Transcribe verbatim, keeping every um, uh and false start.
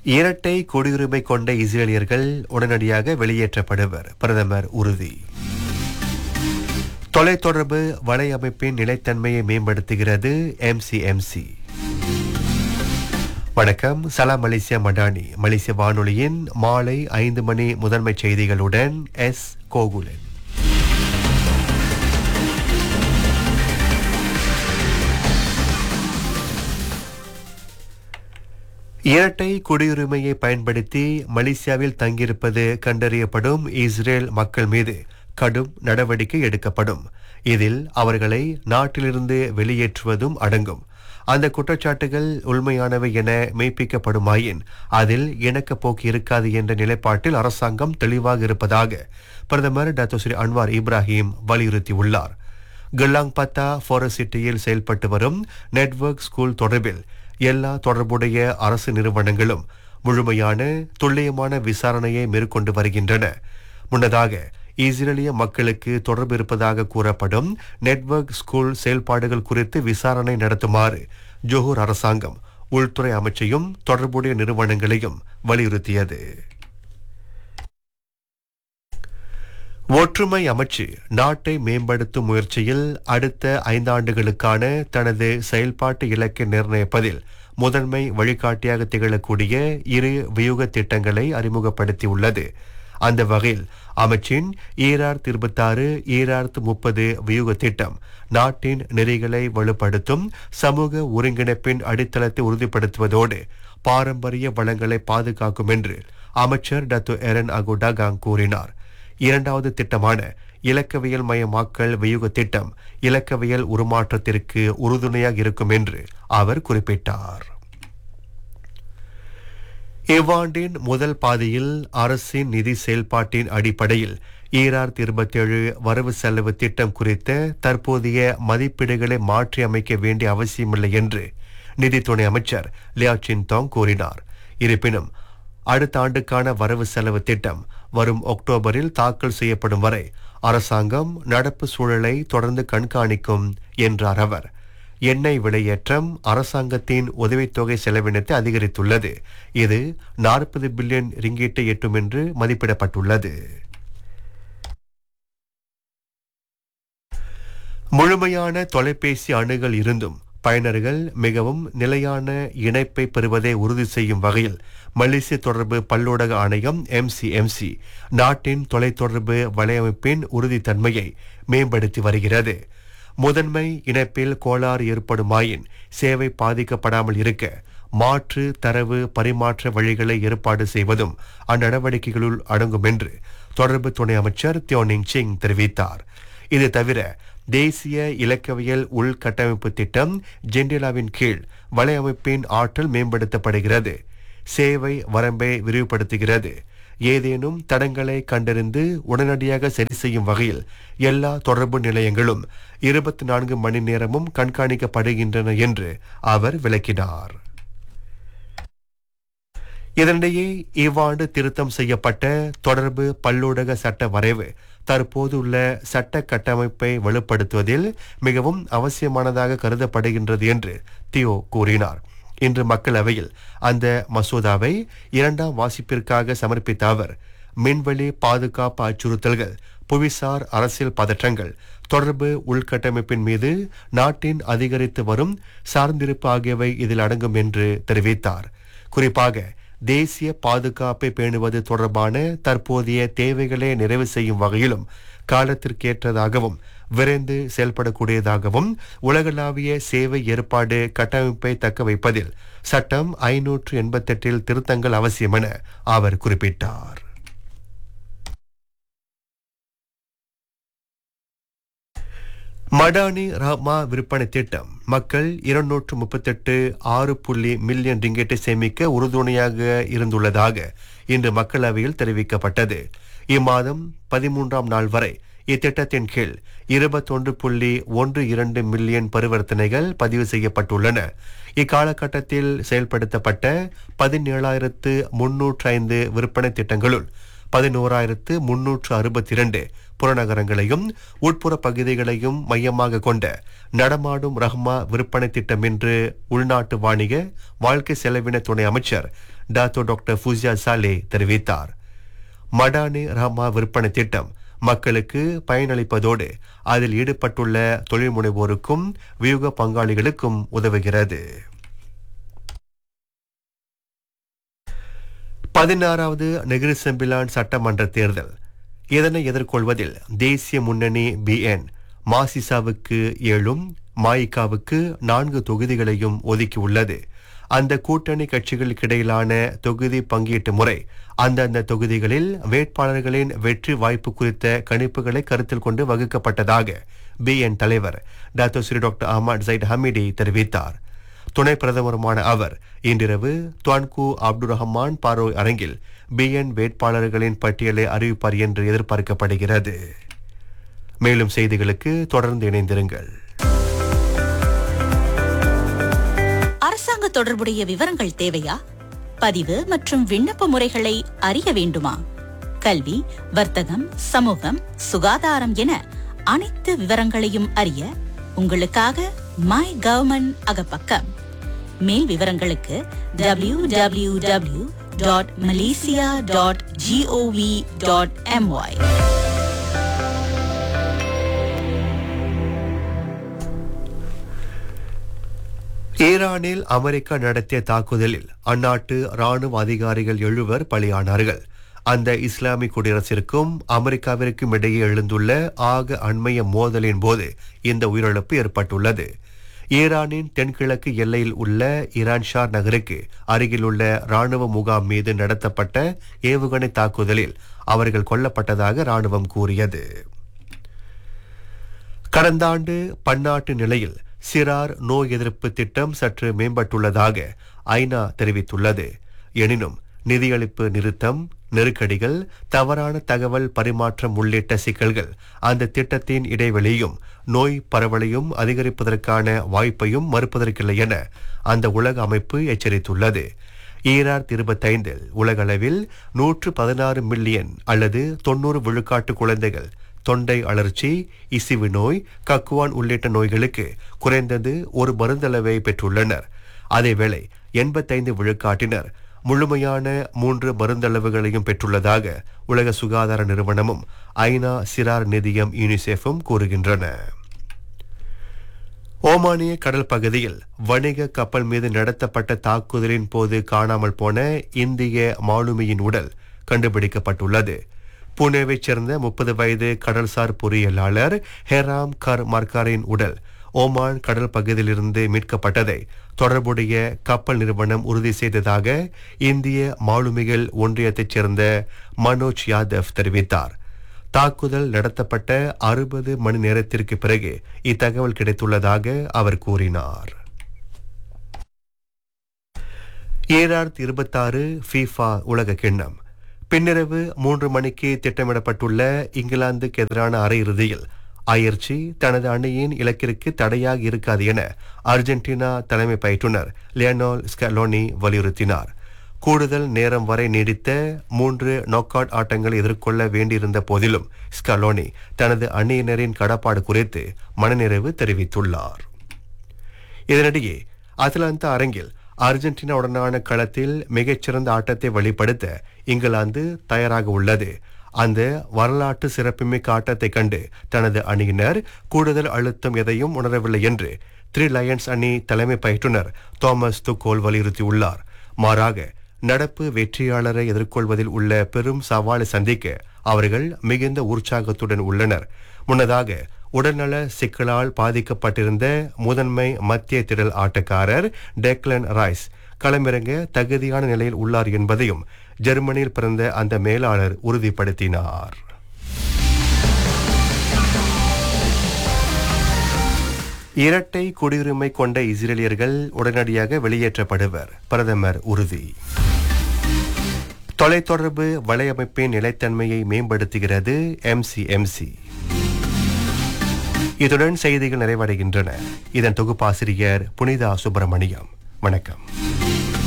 இரட்டை குடியுரிமை கொண்ட இஸ்ரேலியர்கள் உடனடியாக வெளியேற்றப்படுவர், பிரதமர் உறுதி. தொலைத்தொடர்பு வலையமைப்பின் நிலைத்தன்மையை மேம்படுத்துகிறது எம்சிஎம்சி. வணக்கம், சலாம் மலேசியா மடானி. மலேசிய வானொலியின் மாலை ஐந்து மணி முதன்மை செய்திகளுடன் எஸ் கோகுலன். இரட்டை குடியுரிமையை பயன்படுத்தி மலேசியாவில் தங்கியிருப்பது கண்டறியப்படும் இஸ்ரேல் மக்கள் மீது கடும் நடவடிக்கை எடுக்கப்படும். இதில் அவர்களை நாட்டிலிருந்து வெளியேற்றுவதும் அடங்கும். அந்த குற்றச்சாட்டுகள் உண்மையானவை என மெய்ப்பிக்கப்படுமாயின் அதில் இணக்கப்போக்கு இருக்காது என்ற நிலைப்பாட்டில் அரசாங்கம் தெளிவாக இருப்பதாக பிரதமர் டாக்டர் ஸ்ரீ அன்வார் இப்ராஹிம் வலியுறுத்தியுள்ளார். கில்லாங் பத்தா ஃபாரஸ்ட் சிட்டியில் செயல்பட்டு வரும் நெட்வொர்க் ஸ்கூல் தொடர்பில் எல்லா தொடர்புடைய அரசு நிறுவனங்களும் முழுமையான துல்லியமான விசாரணையை மேற்கொண்டு வருகின்றன. முன்னதாக இஸ்ரேலிய மக்களுக்கு தொடர்பு இருப்பதாக கூறப்படும் நெட்வொர்க் ஸ்கூல் செயல்பாடுகள் குறித்து விசாரணை நடத்துமாறு ஜோஹர் அரசாங்கம் உள்துறை அமைச்சையும் தொடர்புடைய நிறுவனங்களையும் வலியுறுத்தியது. ஒற்றுமை அமைச்சு நாட்டை மேம்படுத்தும் முயற்சியில் அடுத்த ஐந்தாண்டுகளுக்கான தனது செயல்பாட்டு இலக்கை நிர்ணயிப்பதில் முதன்மை வழிகாட்டியாக திகழக்கூடிய இரு வியூக திட்டங்களை அறிமுகப்படுத்தியுள்ளது. அந்த வகையில் அமைச்சின் ஈராயிரத்து இருபத்தாறு ஈராயிரத்து முப்பது வியூக திட்டம் நாட்டின் நெறிகளை வலுப்படுத்தும் சமூக ஒருங்கிணைப்பின் அடித்தளத்தை உறுதிப்படுத்துவதோடு பாரம்பரிய வளங்களை பாதுகாக்கும் என்று அமைச்சர் டாக்டர் எரன் அகுடாகாங் கூறினார். இரண்டாவது திட்டமான இலக்கவியல் மயமாக்கல் வியூக திட்டம் இலக்கவியல் உருமாற்றத்திற்கு உறுதுணையாக இருக்கும் என்று அவர் குறிப்பிட்டார். இவ்வாண்டின் முதல் பாதியில் அரசின் நிதி செயல்பாட்டின் அடிப்படையில் ஈராயிரத்து இருபத்தி ஏழு வரவு செலவு திட்டம் குறித்த தற்போதைய மதிப்பீடுகளை மாற்றி அமைக்க வேண்டிய அவசியமில்லை என்று நிதி துணை அமைச்சர் லியா சின்தாங் கூறினார். இருப்பினும் அடுத்த ஆண்டுக்கான வரவு செலவு திட்டம் வரும் அக்டோபரில் தாக்கல் செய்யப்படும் வரை அரசாங்கம் நடப்பு சூழலை தொடர்ந்து கண்காணிக்கும் என்றார் அவர். எண்ணெய் விலையேற்றம் அரசாங்கத்தின் உதவித்தொகை செலவினத்தை அதிகரித்துள்ளது. இது நாற்பது பில்லியன் ரிங்கீட்டை எட்டும் என்று மதிப்பிடப்பட்டுள்ளது. முழுமையான தொலைபேசி அணுகல் இருந்தும் பயனர்கள் மிகவும் நிலையான இணைப்பை பெறுவதை உறுதி செய்யும் வகையில் மலேசிய தொடர்பு பல்லூடக ஆணையம் எம்சிஎம்சி நாட்டின் தொலைத்தொடர்பு வலையமைப்பின் உறுதித்தன்மையை மேம்படுத்தி வருகிறது. முதன்மை இணைப்பில் கோளாறு ஏற்படுமாயின் சேவை பாதிக்கப்படாமல் இருக்க மாற்று தரவு பரிமாற்ற வழிகளை ஏற்பாடு செய்வதும் அந்நடவடிக்கைகளுள் அடங்கும் என்று தொடர்பு துணை அமைச்சர் தியோனிங் சிங் தெரிவித்தார். இது தவிர தேசிய இலக்கவியல் உள்கட்டமைப்பு திட்டம் ஜெண்டிலாவின் கீழ் வலையமைப்பின் ஆற்றல் மேம்படுத்தப்படுகிறது. சேவை வரம்பை விரிவுபடுத்துகிறது. ஏதேனும் தடங்களை கண்டறிந்து உடனடியாக சரி செய்யும் வகையில் எல்லா தொடர்பு நிலையங்களும் இருபத்தி நான்கு மணி நேரமும் கண்காணிக்கப்படுகின்றன என்று அவர் விளக்கினார். இதனிடையே இவ்வாண்டு திருத்தம் செய்யப்பட்ட தொடர்பு பல்லூடக சட்ட வரைவு தற்போது உள்ள சட்ட கட்டமைப்பை வலுப்படுத்துவதில் மிகவும் அவசியமானதாக கருதப்படுகின்றது என்று தியோ கூறினார். இன்று மக்களவையில் அந்த மசோதாவை இரண்டாம் வாசிப்பிற்காக சமர்ப்பித்த அவர் மின்வெளி பாதுகாப்பு அச்சுறுத்தல்கள், புவிசார் அரசியல் பதற்றங்கள், தொடர்பு உள்கட்டமைப்பின் மீது நாட்டின் அதிகரித்து வரும் சார்ந்திருப்பு ஆகியவை இதில் அடங்கும் என்று தெரிவித்தார். குறிப்பாக தேசிய பாதுகாப்பை பேணுவது தொடர்பான தற்போதைய தேவைகளை நிறைவு செய்யும் வகையிலும் காலத்திற்கேற்றதாகவும் விரைந்து செயல்படக்கூடியதாகவும் உலகளாவிய சேவை ஏற்பாடு கட்டமைப்பை தக்க வைப்பதில் சட்டம் ஐநூற்று எண்பத்தி எட்டில் திருத்தங்கள் அவசியம் என அவர் குறிப்பிட்டார். மடானி ரஹ்மா விற்பனை திட்டம் மக்கள் இருநூற்று முப்பத்தி எட்டு ஆறு புள்ளி மில்லியன் ரிங்கெட்டை சேமிக்க உறுதுணையாக இருந்துள்ளதாக இன்று மக்களவையில் தெரிவிக்கப்பட்டது. இம்மாதம் பதிமூன்றாம் நாள் வரை இத்திட்டத்தின் கீழ் இருபத்தொன்று புள்ளி ஒன்று இரண்டு மில்லியன் பரிவர்த்தனைகள் பதிவு செய்யப்பட்டுள்ளன. இக்காலகட்டத்தில் செயல்படுத்தப்பட்ட பதினேழாயிரத்து முன்னூற்று ஐந்து விற்பனை திட்டங்களுள் பதினோராயிரத்து முன்னூற்று அறுபத்தி இரண்டு புறநகரங்களையும் உட்புற பகுதிகளையும் மையமாக கொண்ட நடமாடும் ரஹ்மா விற்பனை திட்டம் என்று உள்நாட்டு வாணிக வாழ்க்கை செலவின துணை அமைச்சர் டாக்டர் டாக்டர் ஃபூசியா சாலே தெரிவித்தார். மடானி ரஹ்மா விற்பனை திட்டம் மக்களுக்கு பயனளிப்பதோடு அதில் ஈடுபட்டுள்ள தொழில் முனைவோருக்கும் வியூக பங்காளிகளுக்கும் உதவுகிறது. பதினாறாவது நெகிரி செம்பிலான் சட்டமன்ற தேர்தல். இதனை எதிர்கொள்வதில் தேசிய முன்னணி பிஎன் மாசிசாவுக்கு ஏழும் மாயிகாவுக்கு நான்கு தொகுதிகளையும் ஒதுக்கியுள்ளது. அந்த கூட்டணி கட்சிகளுக்கிடையிலான தொகுதி பங்கீட்டு முறை அந்தந்த தொகுதிகளில் வேட்பாளர்களின் வெற்றி வாய்ப்பு குறித்த கணிப்புகளை கருத்தில் கொண்டு வகுக்கப்பட்டதாக பிஎன் தலைவர் doctor Sri doctor Ahmad Zaid Hamidi தெரிவித்தார். துணை பிரதமருமான அவர் இன்றிரவு துவான்கு அப்துல் ரஹ்மான் பாரோய் அரங்கில் பிஎன் வேட்பாளர்களின் பட்டியலை அறிவிப்பார் என்று எதிர்பார்க்கப்படுகிறது. மேலும் செய்திகளுக்கு தொடர்ந்து இணைந்திருங்கள். அரசாங்க தொடர்புடைய விவரங்கள் தேவையா? பதிவு மற்றும் விண்ணப்ப முறைகளை அறிய வேண்டுமா? கல்வி, வர்த்தகம், சமூகம், சுகாதாரம் என அனைத்து விவரங்களையும் அறிய உங்களுக்காக மை கவர்மெண்ட் அகப்பக்கம். மேல் விவரங்களுக்கு W W W dot Malaysia dot gov dot MY. ஈரானில் அமெரிக்கா நடத்திய தாக்குதலில் அந்நாட்டு ராணுவ அதிகாரிகள் எழுவர் பலியானார்கள். அந்த இஸ்லாமிக் குடியரசிற்கும் அமெரிக்காவிற்கும் இடையே எழுந்துள்ள ஆக அண்மைய மோதலின் போது இந்த உயிரிழப்பு ஏற்பட்டுள்ளது. ஈரானின் தென்கிழக்கு எல்லையில் உள்ள ஈரான்ஷார் நகருக்கு அருகிலுள்ள ராணுவ முகாம் மீது நடத்தப்பட்ட ஏவுகணை தாக்குதலில் அவர்கள் கொல்லப்பட்டதாக ராணுவம் கூறியது. கடந்த ஆண்டு பன்னாட்டு நிலையில் சிறார் நோய் எதிர்ப்பு திட்டம் சற்று மேம்பட்டுள்ளதாக ஐநா தெரிவித்துள்ளது. எனினும் நிதியளிப்பு நிறுத்தம், நெருக்கடிகள், தவறான தகவல் பரிமாற்றம் உள்ளிட்ட சிக்கல்கள் அந்த திட்டத்தின் இடைவெளியும் நோய் பரவலையும் அதிகரிப்பதற்கான வாய்ப்பையும் மறுப்பதற்கில்லை என அந்த உலக அமைப்பு எச்சரித்துள்ளது. ஈராயிரத்தி இருபத்தைந்தில் உலகளவில் நூற்று பதினாறு மில்லியன் அல்லது தொன்னூறு விழுக்காட்டு குழந்தைகள் தொண்டை அழற்சி, இசிவு நோய், கக்குவான் உள்ளிட்ட நோய்களுக்கு குறைந்தது ஒரு மருந்தளவை பெற்றுள்ளனர். அதேவேளை எண்பத்தைந்து விழுக்காட்டினர் முழுமையான மூன்று மருந்தளவுகளையும் பெற்றுள்ளதாக உலக சுகாதார நிறுவனமும் ஐநா சிறார் நிதியம் யூனிசெஃபும் கூறுகின்றன. ஓமானிய கடல் பகுதியில் வணிக கப்பல் மீது நடத்தப்பட்ட தாக்குதலின் போது காணாமல் போன இந்திய மாலுமியின் உடல் கண்டுபிடிக்கப்பட்டுள்ளது. புனேவைச் சேர்ந்த முப்பது வயது கடல்சார் பொறியியலாளர் ஹெராம் கர் மர்காரின் உடல் ஓமான் கடல் பகுதியிலிருந்து மீட்கப்பட்டதை தொடர்புடைய கப்பல் நிறுவனம் உறுதி செய்ததாக இந்திய மாலுமிகள் ஒன்றியத்தைச் சேர்ந்த மனோஜ் யாதவ் தெரிவித்தார். தாக்குதல் நடத்தப்பட்ட அறுபது மணி நேரத்திற்கு பிறகு இத்தகவல் கிடைத்துள்ளதாக அவர் கூறினார். ஈராயிரத்தி இருபத்தி ஆறு ஃபீஃபா உலக கிண்ணம் பின்னிரவு மூன்று மணிக்கு திட்டமிடப்பட்டுள்ள இங்கிலாந்துக்கு எதிரான அரையிறுதியில் அயற்சி தனது அணியின் இலக்கிற்கு தடையாக இருக்காது என அர்ஜென்டினா தலைமை பயிற்றுனர் லியோனல் ஸ்கலோனி வலியுறுத்தினார். கூடுதல் நேரம் வரை நீடித்த மூன்று நாக் அவுட் ஆட்டங்களை எதிர்கொள்ள வேண்டியிருந்த போதிலும் ஸ்கலோனி தனது அணியினரின் கடப்பாடு குறித்து மனநிறைவு தெரிவித்துள்ளார். இதனிடையே அட்லாண்டா அரங்கில் அர்ஜென்டினாவுடனான களத்தில் மிகச்சிறந்த ஆட்டத்தை வெளிப்படுத்த இங்கிலாந்து தயாராக உள்ளது. அந்த வரலாற்று சிறப்புமிக்க ஆட்டத்தை கண்டு தனது அணியினர் கூடுதல் அழுத்தம் எதையும் உணரவில்லை என்று த்ரீ லயன்ஸ் அணி தலைமை பயிற்றுனர் தாமஸ் துக்கோல் வலியுறுத்தியுள்ளார். மாறாக நடப்பு வெற்றியாளரை எதிர்கொள்வதில் உள்ள பெரும் சவாலை சந்திக்க அவர்கள் மிகுந்த உற்சாகத்துடன் உள்ளனர். முன்னதாக உடல்நல சிக்கலால் பாதிக்கப்பட்டிருந்த முதன்மை மத்திய திடல் ஆட்டக்காரர் டெக்லன் ரைஸ் களமிறங்க தகுதியான நிலையில் உள்ளார் என்பதையும் ஜெர்மனியில் பிறந்த அந்த மேலாளர் உறுதிப்படுத்தினார். இரட்டை குடியுரிமை கொண்ட இஸ்ரேலியர்கள் உடனடியாக வெளியேற்றப்படுவர், பிரதமர் உறுதி. தொலைத்தொடர்பு வலையமைப்பின் நிலைத்தன்மையை மேம்படுத்துகிறது எம்சிஎம்சி. இதுடன் செய்திகள் நிறைவடைகின்றன. இதன் தொகுப்பாசிரியர் புனிதா சுப்பிரமணியம். வணக்கம்.